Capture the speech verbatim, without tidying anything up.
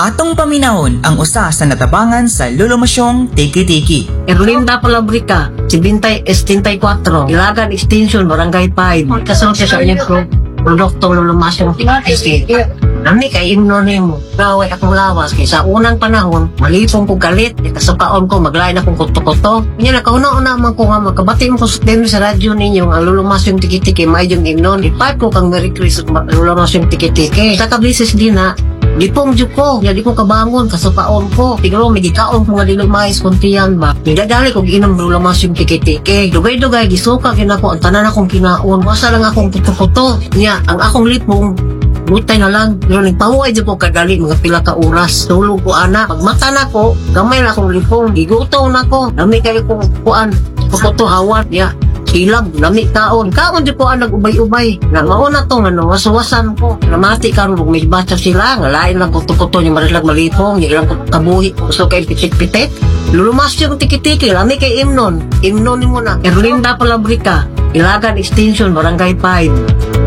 Atong paminahon ang usa sa natabangan sa lulumasyong tiki-tiki. Erlinda Palabrica, seventy sixty-four, Ilagan Extension, Barangay five. Kasunod siya sa inyong pro produktong lulumasyong tiki-tiki. Nami kay imno nimo. Gaway akong lawas kay sa unang panahon, malipong ko galit, ikasukaon ko maglain akong kuto-kuto. Nya nakauna-una man ko nga makabati mo ko sa demo sa radyo ninyo ang lulumasyong tiki-tiki may yung imnon. Ipat ko kang Merry Christmas lulumasyong tiki-tiki. Sa kabisis din na di pong dyo ko, di ko kabangon, kasukaon ko. Tigro, may gikaon ko nga dilumayas kuntiyan ba. Nagdadali ko ginom lulumas yung tiki-tiki. Dugay-dugay, gisuka ginako, ang tanan akong kinaon. Wasa lang akong kuto-kuto. Nya, ang akong lipong, butay na lang. Pero nagpahuay dyan ko kagali, mga pila ka oras. Tulog ko, anak. Pagmata na ko, gamay na akong lipong. Gigutom na ko. Dami kayo kong kuan. Kuto hawat, ya. Ilag, lami kaon. Kaon di ko ang nag-ubay-ubay. Na mauna to, nga nawasawasan ko. Namati karon kung may bata sila, nga lain lang kuto-kuto, yung marilag malipong, yung ilang kabuhi. Gusto kayo pitik-pitik. Lulumas yung tiki-tiki, lami kay Imnon. Imnon ni mo na. Erlinda Palabrica, Ilagan Extension, Barangay five.